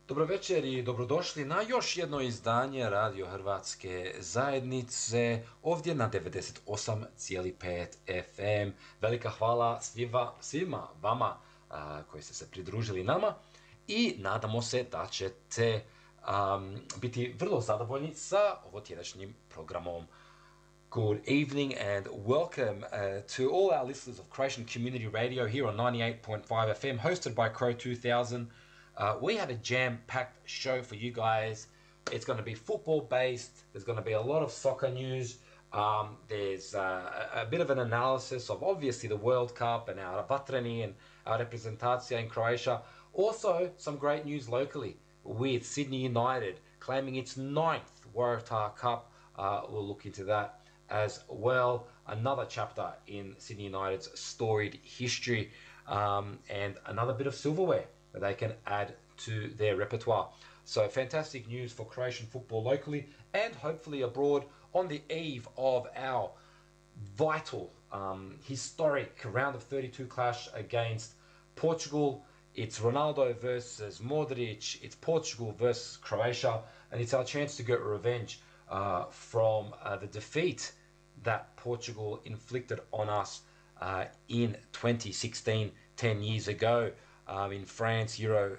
Dobro večer i dobrodošli na još jedno izdanje Radio Hrvatske zajednice ovdje na 98,5 FM. Velika hvala svima vama koji ste se pridružili nama i nadamo se da ćete biti vrlo zadovoljni sa ovotjedašnjim programom. Good evening and welcome to all our listeners of Croatian Community Radio here on 98.5 FM, hosted by Crow 2000. We have a jam-packed show for you guys. It's going to be football-based. There's going to be a lot of soccer news. There's a bit of an analysis of obviously the World Cup and our vatreni and our representacija in Croatia. Also, some great news locally with Sydney United claiming its 9th Waratah Cup. We'll look into that as well. Another chapter in Sydney United's storied history, and another bit of silverware that they can add to their repertoire. So fantastic news for Croatian football locally and hopefully abroad on the eve of our vital, historic round of 32 clash against Portugal. It's Ronaldo versus Modric, it's Portugal versus Croatia, and it's our chance to get revenge from the defeat that Portugal inflicted on us in 2016, 10 years ago. In France, Euro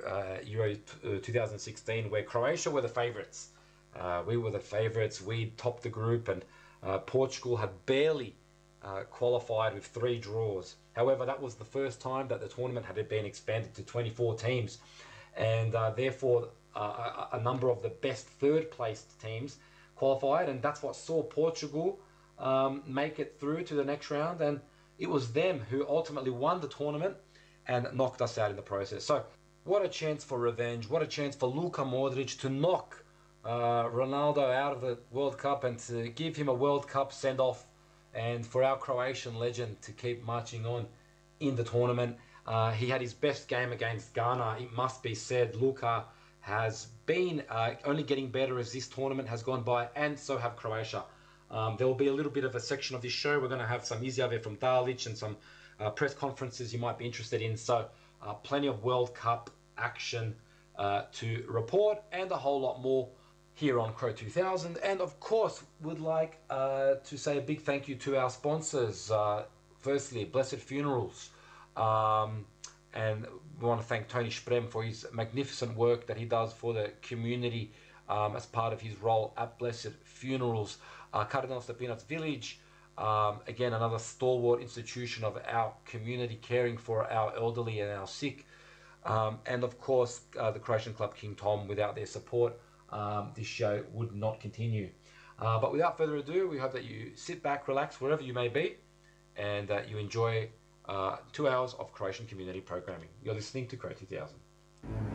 2016, where Croatia were the favourites. We were the favourites, we topped the group, and Portugal had barely qualified with 3 draws. However, that was the first time that the tournament had been expanded to 24 teams, and therefore a number of the best third-placed teams qualified, and that's what saw Portugal make it through to the next round, and it was them who ultimately won the tournament and knocked us out in the process. So, what a chance for revenge, what a chance for Luka Modric to knock Ronaldo out of the World Cup and to give him a World Cup send-off, and for our Croatian legend to keep marching on in the tournament. He had his best game against Ghana, it must be said. Luka has been only getting better as this tournament has gone by, and so have Croatia. There will be a little bit of a section of this show. We're going to have some izjave from Dalic and some press conferences you might be interested in. So plenty of World Cup action to report and a whole lot more here on Crow 2000. And of course, would like to say a big thank you to our sponsors. Firstly, Blessed Funerals. And we want to thank Tony Sprem for his magnificent work that he does for the community as part of his role at Blessed Funerals. Cardinal Stepinac Village, again, another stalwart institution of our community caring for our elderly and our sick. And of course, the Croatian Club King Tom. Without their support, this show would not continue. But without further ado, we hope that you sit back, relax, wherever you may be, and that you enjoy 2 hours of Croatian community programming. You're listening to Crow 2000.